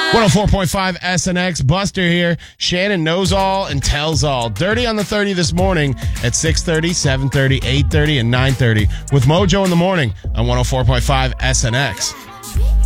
104.5 SNX. Buster here. Shannon knows all and tells all. Dirty on the 30 this morning at 6:30, 7:30, 8:30, and 9:30 with Mojo in the morning on 104.5 SNX.